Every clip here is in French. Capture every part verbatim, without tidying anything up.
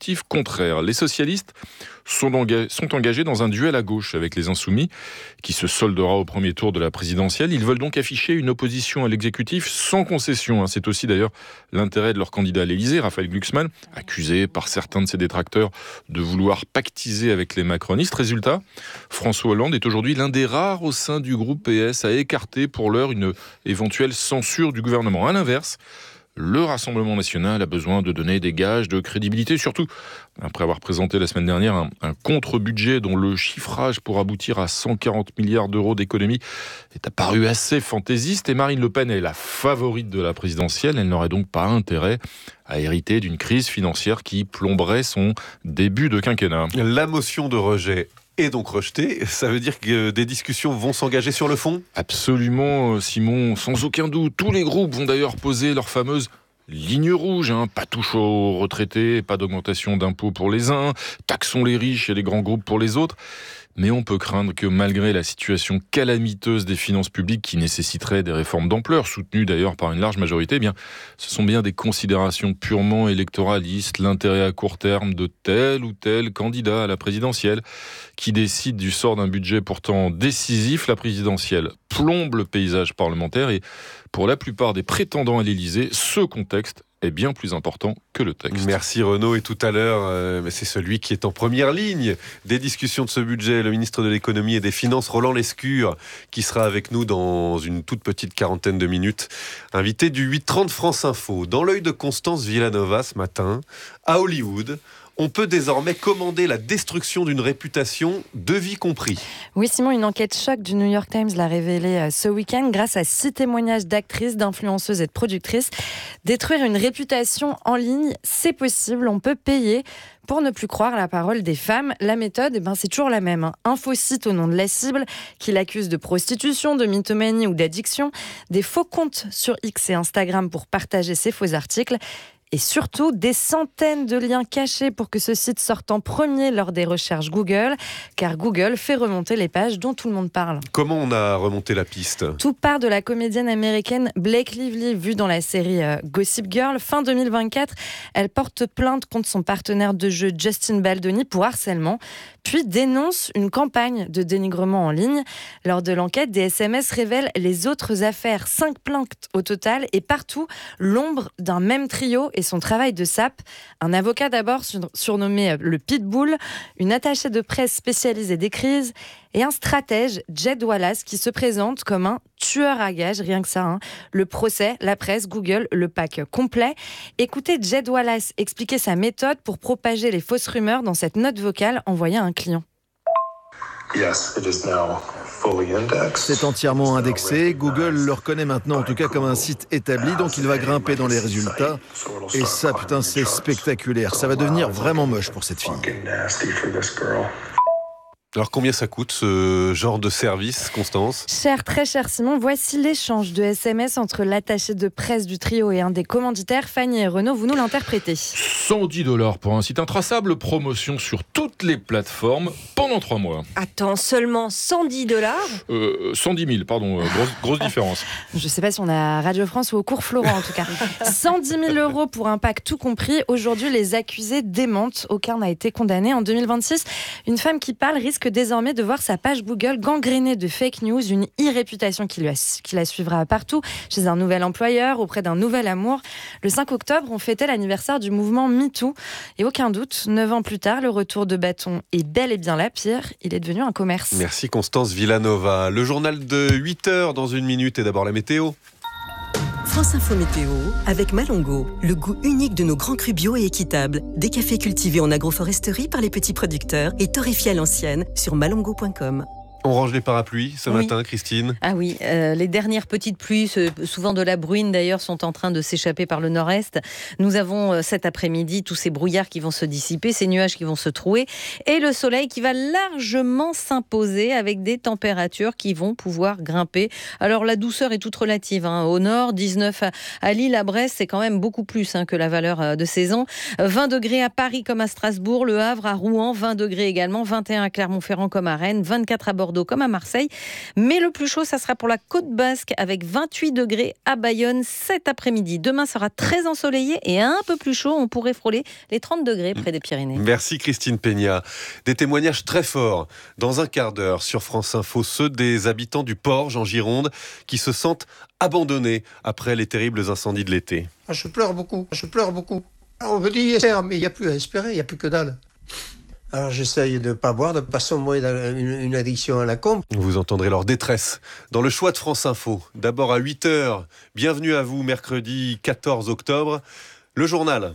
objectif contraire. Les socialistes sont, enga- sont engagés dans un duel à gauche avec les Insoumis, qui se soldera au premier tour de la présidentielle. Ils veulent donc afficher une opposition à l'exécutif sans concession. C'est aussi d'ailleurs l'intérêt de leur candidat à l'Élysée, Raphaël Glucksmann, accusé par certains de ses détracteurs de vouloir pactiser avec les macronistes. Résultat, François Hollande est aujourd'hui l'un des rares au sein du groupe P S à écarter pour l'heure une éventuelle censure du gouvernement. À l'inverse, le Rassemblement national a besoin de donner des gages de crédibilité, surtout après avoir présenté la semaine dernière un, un contre-budget dont le chiffrage pour aboutir à cent quarante milliards d'euros d'économies est apparu assez fantaisiste. Et Marine Le Pen est la favorite de la présidentielle. Elle n'aurait donc pas intérêt à hériter d'une crise financière qui plomberait son début de quinquennat. La motion de rejet est donc rejetée. Ça veut dire que des discussions vont s'engager sur le fond ? Absolument, Simon, sans aucun doute. Tous les groupes vont d'ailleurs poser leur fameuse ligne rouge, hein. Pas touche aux retraités, pas d'augmentation d'impôts pour les uns, taxons les riches et les grands groupes pour les autres. Mais on peut craindre que malgré la situation calamiteuse des finances publiques qui nécessiterait des réformes d'ampleur, soutenues d'ailleurs par une large majorité, eh bien, ce sont bien des considérations purement électoralistes, l'intérêt à court terme de tel ou tel candidat à la présidentielle qui décide du sort d'un budget pourtant décisif. La présidentielle plombe le paysage parlementaire et pour la plupart des prétendants à l'Élysée, ce contexte est bien plus important que le texte. Merci Renaud. Et tout à l'heure, euh, c'est celui qui est en première ligne des discussions de ce budget, le ministre de l'économie et des finances, Roland Lescure, qui sera avec nous dans une toute petite quarantaine de minutes. Invité du huit trente France Info. Dans l'œil de Constance Villanova ce matin, à Hollywood, on peut désormais commander la destruction d'une réputation, devis compris. Oui, Simon, une enquête choc du New York Times l'a révélé ce week-end grâce à six témoignages d'actrices, d'influenceuses et de productrices. Détruire une réputation en ligne, c'est possible, on peut payer pour ne plus croire la parole des femmes. La méthode, eh ben, c'est toujours la même. Hein. Un faux site au nom de la cible qui l'accuse de prostitution, de mythomanie ou d'addiction. Des faux comptes sur X et Instagram pour partager ces faux articles. Et surtout, des centaines de liens cachés pour que ce site sorte en premier lors des recherches Google, car Google fait remonter les pages dont tout le monde parle. Comment on a remonté la piste ? Tout part de la comédienne américaine Blake Lively, vue dans la série euh, Gossip Girl. Fin deux mille vingt-quatre, elle porte plainte contre son partenaire de jeu Justin Baldoni pour harcèlement, puis dénonce une campagne de dénigrement en ligne. Lors de l'enquête, des S M S révèlent les autres affaires, cinq plaintes au total, et partout, l'ombre d'un même trio et son travail de sape. Un avocat d'abord surnommé le Pitbull, une attachée de presse spécialisée des crises et un stratège, Jed Wallace, qui se présente comme un tueur à gages, rien que ça. Hein. Le procès, la presse, Google, le pack complet. Écoutez Jed Wallace expliquer sa méthode pour propager les fausses rumeurs dans cette note vocale envoyée à un client. Yes, it is now. C'est entièrement indexé. Google le reconnaît maintenant en tout cas comme un site établi, donc il va grimper dans les résultats. Et ça, putain, c'est spectaculaire. Ça va devenir vraiment moche pour cette fille. Alors combien ça coûte ce genre de service, Constance ? Cher, très cher Simon, voici l'échange de S M S entre l'attaché de presse du trio et un des commanditaires. Fanny et Renaud, vous nous l'interprétez. cent dix dollars pour un site intraçable, promotion sur toutes les plateformes pendant trois mois. Attends, seulement cent dix dollars euh, cent dix mille, pardon, euh, grosse, grosse différence. Je ne sais pas si on a Radio France ou au cours Florent en tout cas. cent dix mille euros pour un pack tout compris. Aujourd'hui, les accusés démentent. Aucun n'a été condamné. En deux mille vingt-six, une femme qui parle risque désormais de voir sa page Google gangrénée de fake news, une e-réputation qui, lui a, qui la suivra partout, chez un nouvel employeur, auprès d'un nouvel amour. Le cinq octobre, on fêtait l'anniversaire du mouvement MeToo. Et aucun doute, neuf ans plus tard, le retour de bâton est bel et bien là. Pire, il est devenu un commerce. Merci Constance Villanova. Le journal de huit heures dans une minute et d'abord la météo. France Info Météo avec Malongo, le goût unique de nos grands crus bio et équitables. Des cafés cultivés en agroforesterie par les petits producteurs et torréfiés à l'ancienne sur malongo point com. On range les parapluies ce Oui. matin, Christine. Ah oui, euh, les dernières petites pluies, souvent de la bruine d'ailleurs, sont en train de s'échapper par le nord-est. Nous avons euh, cet après-midi tous ces brouillards qui vont se dissiper, ces nuages qui vont se trouer et le soleil qui va largement s'imposer avec des températures qui vont pouvoir grimper. Alors la douceur est toute relative. Hein. Au nord, dix-neuf à, à Lille, à Brest, c'est quand même beaucoup plus hein, que la valeur euh, de saison. vingt degrés à Paris comme à Strasbourg, Le Havre, à Rouen, vingt degrés également, vingt et un à Clermont-Ferrand comme à Rennes, vingt-quatre à Bordeaux, Bordeaux comme à Marseille. Mais le plus chaud, ça sera pour la Côte Basque avec vingt-huit degrés à Bayonne cet après-midi. Demain sera très ensoleillé et un peu plus chaud. On pourrait frôler les trente degrés près des Pyrénées. Merci Christine Peña. Des témoignages très forts dans un quart d'heure sur France Info, ceux des habitants du Porge en Gironde qui se sentent abandonnés après les terribles incendies de l'été. Je pleure beaucoup, je pleure beaucoup. On me dit espère, mais il n'y a plus à espérer, il n'y a plus que dalle. Alors j'essaye de ne pas boire, de ne pas sombrer dans une, une addiction à la compe. Vous entendrez leur détresse dans le choix de France Info. D'abord à huit heures, bienvenue à vous, mercredi quatorze octobre, le journal.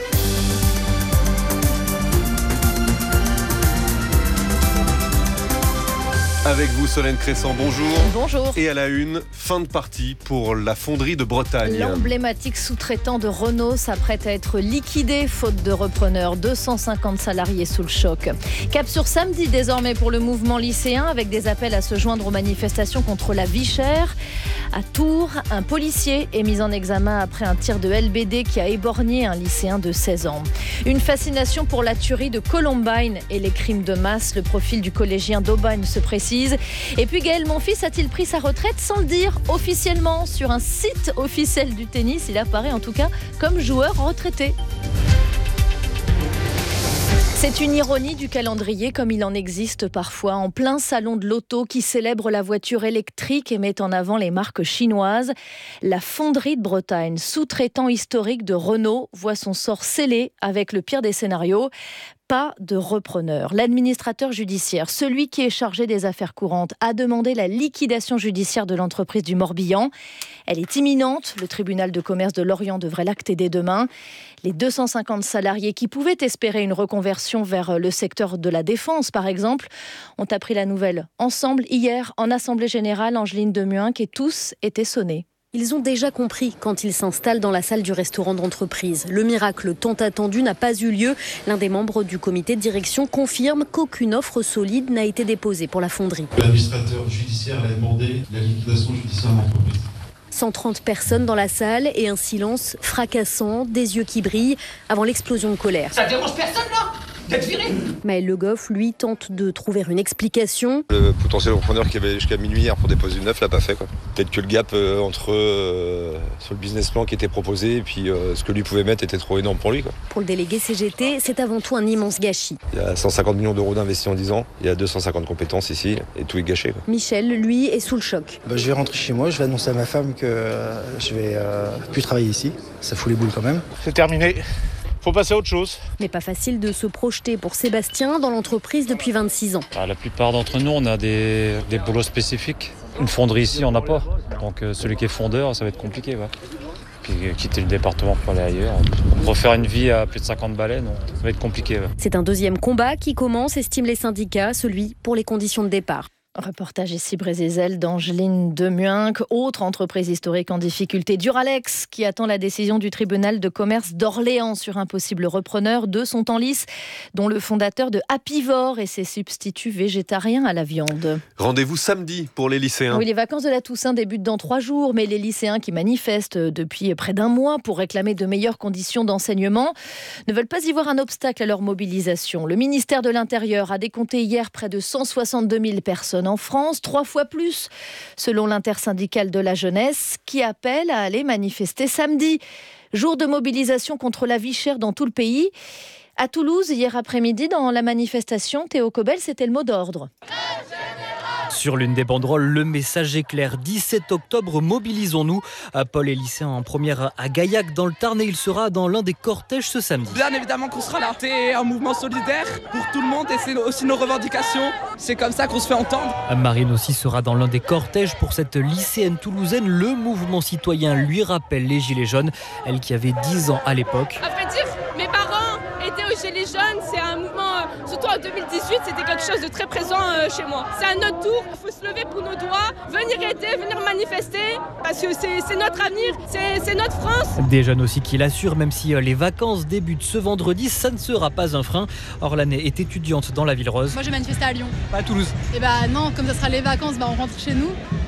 Avec vous, Solène Crescent, bonjour. Bonjour. Et à la une, fin de partie pour la fonderie de Bretagne. L'emblématique sous-traitant de Renault s'apprête à être liquidé, faute de repreneur. deux cent cinquante salariés sous le choc. Cap sur samedi désormais pour le mouvement lycéen, avec des appels à se joindre aux manifestations contre la vie chère. À Tours, un policier est mis en examen après un tir de L B D qui a éborgné un lycéen de seize ans. Une fascination pour la tuerie de Columbine et les crimes de masse. Le profil du collégien d'Aubagne se précise. Et puis Gaël Monfils a-t-il pris sa retraite sans le dire officiellement? Sur un site officiel du tennis, il apparaît en tout cas comme joueur retraité. C'est une ironie du calendrier comme il en existe parfois. En plein salon de l'auto qui célèbre la voiture électrique et met en avant les marques chinoises, la fonderie de Bretagne, sous-traitant historique de Renault, voit son sort scellé avec le pire des scénarios. Pas de repreneur. L'administrateur judiciaire, celui qui est chargé des affaires courantes, a demandé la liquidation judiciaire de l'entreprise du Morbihan. Elle est imminente. Le tribunal de commerce de Lorient devrait l'acter dès demain. Les deux cent cinquante salariés qui pouvaient espérer une reconversion vers le secteur de la défense, par exemple, ont appris la nouvelle ensemble hier en Assemblée générale Angeline Demuynck et tous étaient sonnés. Ils ont déjà compris quand ils s'installent dans la salle du restaurant d'entreprise. Le miracle tant attendu n'a pas eu lieu. L'un des membres du comité de direction confirme qu'aucune offre solide n'a été déposée pour la fonderie. L'administrateur judiciaire a demandé la liquidation judiciaire de l'entreprise. cent trente personnes dans la salle et un silence fracassant, des yeux qui brillent avant l'explosion de colère. Ça dérange personne là d'être viré. Maël Le Goff, lui, tente de trouver une explication. Le potentiel repreneur qui avait jusqu'à minuit hier pour déposer une œuf l'a pas fait, quoi. Peut-être que le gap euh, entre euh, sur le business plan qui était proposé et puis euh, ce que lui pouvait mettre était trop énorme pour lui, quoi. Pour le délégué C G T, c'est avant tout un immense gâchis. Il y a cent cinquante millions d'euros d'investis en dix ans, il y a deux cent cinquante compétences ici et tout est gâché, quoi. Michel, lui, est sous le choc. Bah, je vais rentrer chez moi, je vais annoncer à ma femme que euh, je vais euh, plus travailler ici. Ça fout les boules quand même. C'est terminé. Faut passer à autre chose. Mais pas facile de se projeter pour Sébastien dans l'entreprise depuis vingt-six ans. La plupart d'entre nous, on a des, des boulots spécifiques. Une fonderie ici, on n'a pas. Donc euh, celui qui est fondeur, ça va être compliqué. Ouais. Puis euh, quitter le département pour aller ailleurs. Refaire une vie à plus de cinquante balais, non, ça va être compliqué. Ouais. C'est un deuxième combat qui commence, estiment les syndicats, celui pour les conditions de départ. Reportage ici Brézézel d'Angeline Demuynck. Autre entreprise historique en difficulté, Duralex, qui attend la décision du tribunal de commerce d'Orléans sur un possible repreneur. Deux sont en lice, dont le fondateur de Apivore et ses substituts végétariens à la viande. Rendez-vous samedi pour les lycéens. Oui, les vacances de la Toussaint débutent dans trois jours, mais les lycéens qui manifestent depuis près d'un mois pour réclamer de meilleures conditions d'enseignement ne veulent pas y voir un obstacle à leur mobilisation. Le ministère de l'Intérieur a décompté hier près de cent soixante-deux mille personnes en France, trois fois plus, selon l'intersyndicale de la jeunesse, qui appelle à aller manifester samedi. Jour de mobilisation contre la vie chère dans tout le pays. À Toulouse, hier après-midi, dans la manifestation, Théo Cobel, c'était le mot d'ordre. Sur l'une des banderoles, le message est clair. dix-sept octobre, mobilisons-nous. Paul est lycéen en première à Gaillac dans le Tarn et il sera dans l'un des cortèges ce samedi. Bien évidemment qu'on sera là. C'est un mouvement solidaire pour tout le monde et c'est aussi nos revendications. C'est comme ça qu'on se fait entendre. Marine aussi sera dans l'un des cortèges pour cette lycéenne toulousaine. Le mouvement citoyen lui rappelle les Gilets jaunes, elle qui avait dix ans à l'époque. À vrai dire, mes parents étaient aux Gilets jaunes. C'est un mouvement, euh, surtout en deux mille dix-huit, c'était quelque chose de très présent euh, chez moi. C'est à notre tour, il faut se lever pour nos droits, venir aider, venir manifester, parce que c'est, c'est notre avenir, c'est, c'est notre France. Des jeunes aussi qui l'assurent, même si les vacances débutent ce vendredi, ça ne sera pas un frein. Orlane est étudiante dans la Ville Rose. Moi, je vais manifester à Lyon. Pas à Toulouse. Et bah non, comme ça sera les vacances, bah on rentre chez nous.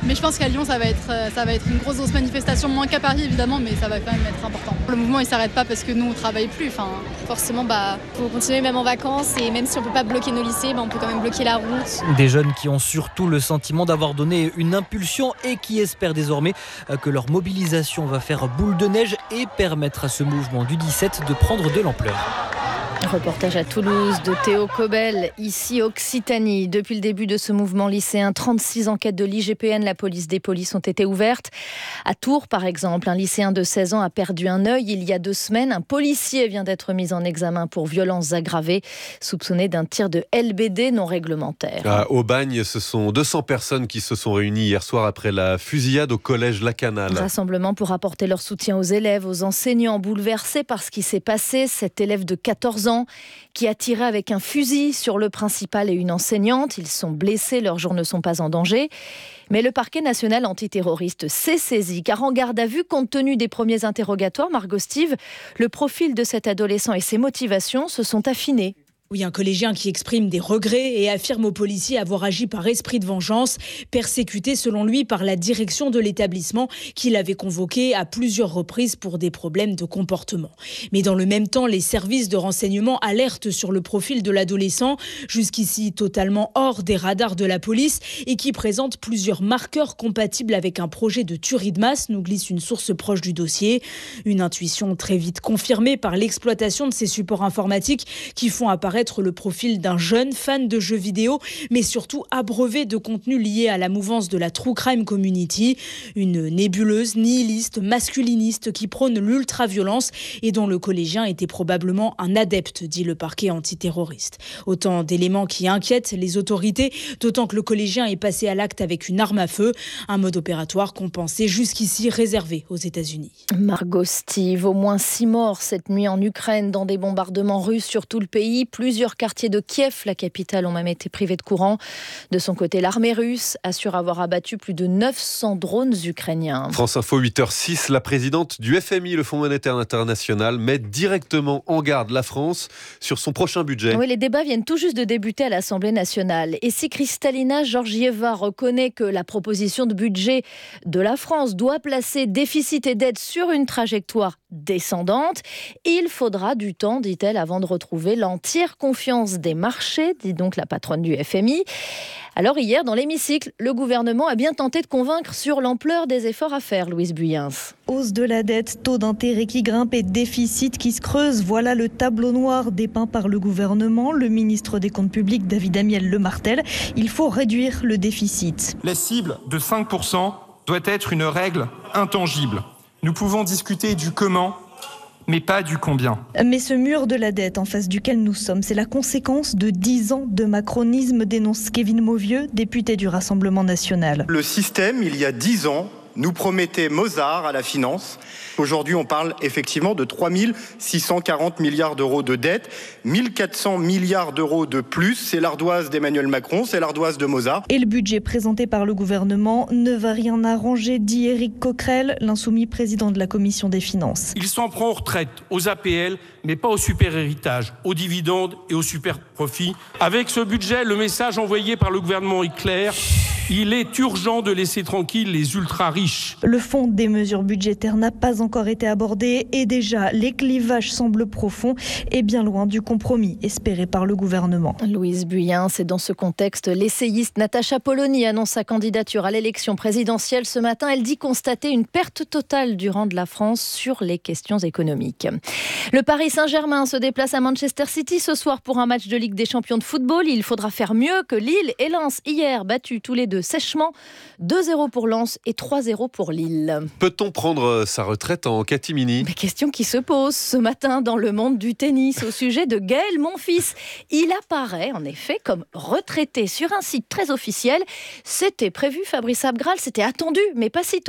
Mais je pense qu'à Lyon, ça va être, ça va être une grosse, grosse manifestation, moins qu'à Paris évidemment, mais ça va quand même être important. Le mouvement, il ne s'arrête pas parce que nous, on ne travaille plus. Enfin... Forcément, bah, faut continuer même en vacances et même si on ne peut pas bloquer nos lycées, bah, on peut quand même bloquer la route. Des jeunes qui ont surtout le sentiment d'avoir donné une impulsion et qui espèrent désormais que leur mobilisation va faire boule de neige et permettre à ce mouvement du dix-sept de prendre de l'ampleur. Reportage à Toulouse de Théo Cobel, ici Occitanie. Depuis le début de ce mouvement lycéen, trente-six enquêtes de l'I G P N, la police des polices, ont été ouvertes. À Tours, par exemple, un lycéen de seize ans a perdu un œil il y a deux semaines. Un policier vient d'être mis en examen pour violences aggravées, soupçonné d'un tir de L B D non réglementaire. À Aubagne, ce sont deux cents personnes qui se sont réunies hier soir après la fusillade au collège Lacanal. Rassemblement pour apporter leur soutien aux élèves, aux enseignants bouleversés par ce qui s'est passé. Cet élève de quatorze ans qui a tiré avec un fusil sur le principal et une enseignante. Ils sont blessés, leurs jours ne sont pas en danger. Mais le parquet national antiterroriste s'est saisi, car en garde à vue, compte tenu des premiers interrogatoires, Margot Steve, le profil de cet adolescent et ses motivations se sont affinés. Oui, un collégien qui exprime des regrets et affirme aux policiers avoir agi par esprit de vengeance, persécuté selon lui par la direction de l'établissement qui l'avait convoqué à plusieurs reprises pour des problèmes de comportement. Mais dans le même temps, les services de renseignement alertent sur le profil de l'adolescent, jusqu'ici totalement hors des radars de la police et qui présente plusieurs marqueurs compatibles avec un projet de tuerie de masse, nous glisse une source proche du dossier. Une intuition très vite confirmée par l'exploitation de ces supports informatiques qui font apparaître le profil d'un jeune fan de jeux vidéo, mais surtout abreuvé de contenus liés à la mouvance de la True Crime Community, une nébuleuse, nihiliste, masculiniste qui prône l'ultra-violence et dont le collégien était probablement un adepte, dit le parquet antiterroriste. Autant d'éléments qui inquiètent les autorités, d'autant que le collégien est passé à l'acte avec une arme à feu, un mode opératoire qu'on pensait jusqu'ici réservé aux États-Unis. Margot Steve, au moins six morts cette nuit en Ukraine dans des bombardements russes sur tout le pays. Plusieurs quartiers de Kiev, la capitale, ont même été privés de courant. De son côté, l'armée russe assure avoir abattu plus de neuf cents drones ukrainiens. France Info, huit heures six, la présidente du F M I, le Fonds monétaire international, met directement en garde la France sur son prochain budget. Oui, les débats viennent tout juste de débuter à l'Assemblée nationale. Et si Kristalina Georgieva reconnaît que la proposition de budget de la France doit placer déficit et dette sur une trajectoire descendante, il faudra du temps, dit-elle, avant de retrouver l'entière confiance des marchés, dit donc la patronne du F M I. Alors hier, dans l'hémicycle, le gouvernement a bien tenté de convaincre sur l'ampleur des efforts à faire, Louise Buyens. Hausse de la dette, taux d'intérêt qui grimpe et déficit qui se creuse. Voilà le tableau noir dépeint par le gouvernement. Le ministre des Comptes publics, David Amiel, le martèle. Il faut réduire le déficit. La cible de cinq pour cent doit être une règle intangible. Nous pouvons discuter du comment, mais pas du combien. Mais ce mur de la dette en face duquel nous sommes, c'est la conséquence de dix ans de macronisme, dénonce Kevin Mauvieux, député du Rassemblement national. Le système, il y a dix ans, nous promettait Mozart à la finance. Aujourd'hui, on parle effectivement de trois mille six cent quarante milliards d'euros de dette, mille quatre cents milliards d'euros de plus. C'est l'ardoise d'Emmanuel Macron, c'est l'ardoise de Mozart. Et le budget présenté par le gouvernement ne va rien arranger, dit Éric Coquerel, l'insoumis président de la Commission des Finances. Ils s'en prend aux retraites, aux A P L, mais pas au super-héritage, aux dividendes et aux super-profits. Avec ce budget, le message envoyé par le gouvernement est clair. Il est urgent de laisser tranquilles les ultra-riches. Le fond des mesures budgétaires n'a pas encore été abordé et déjà les clivages semblent profonds et bien loin du compromis espéré par le gouvernement. Louise Buyens, c'est dans ce contexte, l'essayiste Natacha Polony annonce sa candidature à l'élection présidentielle ce matin. Elle dit constater une perte totale du rang de la France sur les questions économiques. Le Paris Saint-Germain se déplace à Manchester City ce soir pour un match de Ligue des Champions de football. Il faudra faire mieux que Lille et Lens hier, battus tous les deux sèchement. deux zéro pour Lens et trois zéro pour Lille. Peut-on prendre sa retraite en catimini ? Mais question qui se pose ce matin dans le monde du tennis au sujet de Gaël Monfils. Il apparaît en effet comme retraité sur un site très officiel. C'était prévu, Fabrice Abgral, c'était attendu, mais pas si tôt.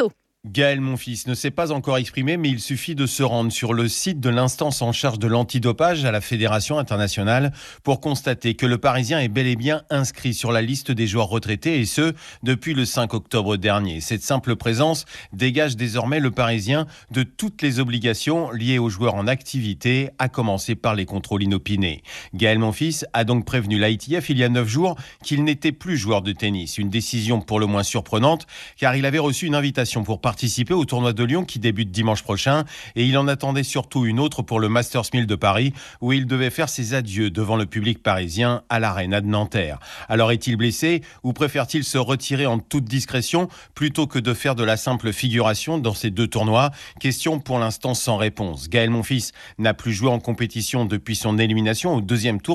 Gaël Monfils ne s'est pas encore exprimé, mais il suffit de se rendre sur le site de l'instance en charge de l'antidopage à la Fédération internationale pour constater que le Parisien est bel et bien inscrit sur la liste des joueurs retraités, et ce, depuis le cinq octobre dernier. Cette simple présence dégage désormais le Parisien de toutes les obligations liées aux joueurs en activité, à commencer par les contrôles inopinés. Gaël Monfils a donc prévenu l'I T F il y a neuf jours qu'il n'était plus joueur de tennis. Une décision pour le moins surprenante, car il avait reçu une invitation pour participer au tournoi de Lyon qui débute dimanche prochain, et il en attendait surtout une autre pour le Masters mille de Paris, où il devait faire ses adieux devant le public parisien à l'Arena de Nanterre. Alors est-il blessé ou préfère-t-il se retirer en toute discrétion plutôt que de faire de la simple figuration dans ces deux tournois? Question pour l'instant sans réponse. Gaël Monfils n'a plus joué en compétition depuis son élimination au deuxième tour